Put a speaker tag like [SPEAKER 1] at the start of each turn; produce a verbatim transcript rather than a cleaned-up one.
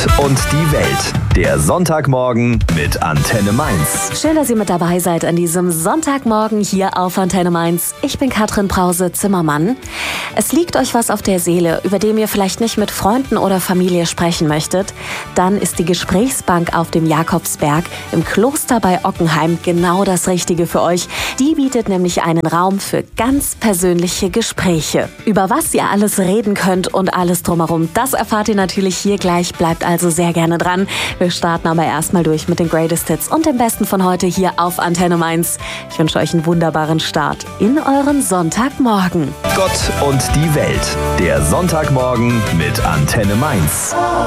[SPEAKER 1] und die Welt. Der Sonntagmorgen mit Antenne Mainz.
[SPEAKER 2] Schön, dass ihr mit dabei seid an diesem Sonntagmorgen hier auf Antenne Mainz. Ich bin Katrin Brause-Zimmermann. Es liegt euch was auf der Seele, über dem ihr vielleicht nicht mit Freunden oder Familie sprechen möchtet? Dann ist die Gesprächsbank auf dem Jakobsberg im Kloster bei Ockenheim genau das Richtige für euch. Die bietet nämlich einen Raum für ganz persönliche Gespräche. Über was ihr alles reden könnt und alles drumherum, das erfahrt ihr natürlich hier gleich. Bleibt also sehr gerne dran. Wir starten aber erstmal durch mit den Greatest Hits und dem Besten von heute hier auf Antenne Mainz. Ich wünsche euch einen wunderbaren Start in euren Sonntagmorgen.
[SPEAKER 1] Gott und die Welt. Der Sonntagmorgen mit Antenne Mainz.